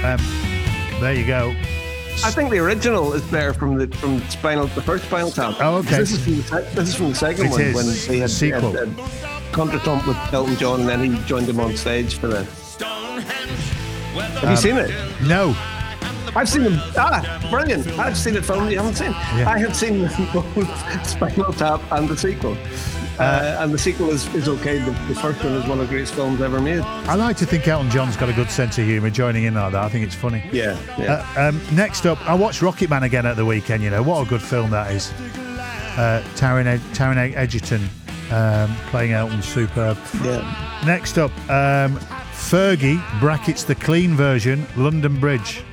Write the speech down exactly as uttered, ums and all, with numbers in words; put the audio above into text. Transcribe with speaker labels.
Speaker 1: Um, there you go.
Speaker 2: I think the original is better from the from Spinal, the first Spinal Tap.
Speaker 1: Oh, okay.
Speaker 2: This is from the, sec- this is from the second
Speaker 1: It
Speaker 2: one
Speaker 1: is.
Speaker 2: when they had
Speaker 1: Sequel.
Speaker 2: had, had contretemps with Elton John, and then he joined them on stage for the. Have you seen it?
Speaker 1: No.
Speaker 2: I've seen them. Ah, brilliant! I've seen it filmed. You haven't seen.
Speaker 1: Yeah.
Speaker 2: I have seen both Spinal Tap and the sequel. Uh, and the sequel is, is okay. The, the first one is one of the greatest films ever made.
Speaker 1: I like to think Elton John's got a good sense of humour joining in like that. I think it's funny.
Speaker 2: Yeah. yeah.
Speaker 1: Uh, um, next up, I watched Rocket Man again at the weekend. You know, what a good film that is. Uh, Taron, Ed- Taron Egerton um, playing Elton, superb.
Speaker 2: yeah.
Speaker 1: Next up, um, Fergie, brackets the clean version, London Bridge.